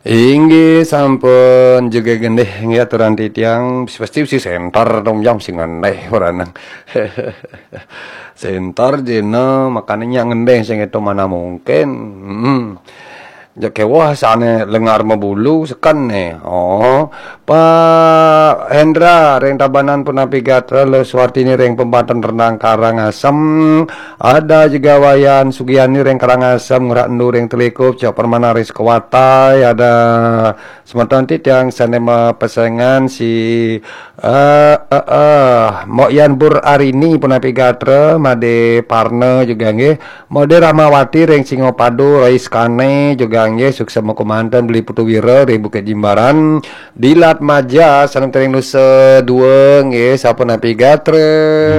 Inggih sampun juga gendeh nggih aturan titiang pasti si sentar dong jam sing ngendeh orang sentar jena makanannya ngendeh sing itu mana mungkin. Ja kewah sane lengar mabulu sekan nih. Oh, Pak Hendra reng tabanan punapi gatra le Suwartini reng pembatan renang Karangasem. Ada juga Wayan Sugiani reng Karangasem ngerak endu reng Telikup cak permana ris kewatai ada semeton yang sanema pesengan si Mokyan Bur Arini punapi gatra Made Parne juga nggih. Mode Ramawati reng Singopadu Rois Kane juga nggih sukses komandan beli Putu Wira di Bukit Jimbaran Dilat Maja sanem tering nusa 2 nggih sampun api gatre.